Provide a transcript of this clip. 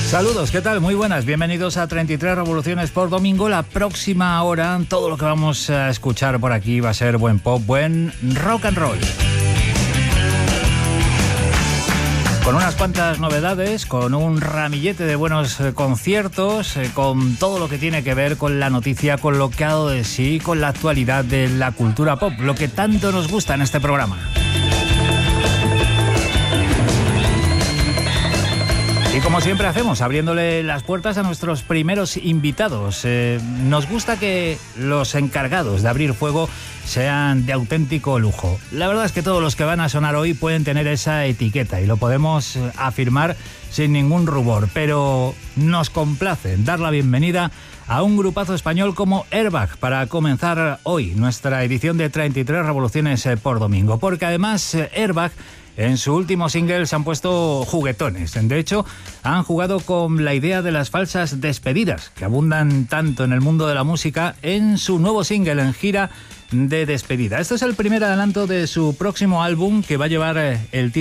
Saludos, ¿qué tal? Muy buenas, bienvenidos a 33 Revoluciones por Domingo. La próxima hora, todo lo que vamos a escuchar por aquí va a ser buen pop, buen rock and roll. Con unas cuantas novedades, con un ramillete de buenos conciertos, con todo lo que tiene que ver con la noticia, con lo que ha dado de sí, con la actualidad de la cultura pop, lo que tanto nos gusta en este programa. Y como siempre hacemos, abriéndole las puertas a nuestros primeros invitados. Nos gusta que los encargados de abrir fuego sean de auténtico lujo. La verdad es que todos los que van a sonar hoy pueden tener esa etiqueta y lo podemos afirmar sin ningún rubor, pero nos complace dar la bienvenida a un grupazo español como Airbag para comenzar hoy nuestra edición de 33 Revoluciones por Domingo, porque además Airbag en su último single se han puesto juguetones. De hecho, han jugado con la idea de las falsas despedidas, que abundan tanto en el mundo de la música, en su nuevo single en gira de despedida. Este es el primer adelanto de su próximo álbum, que va a llevar el título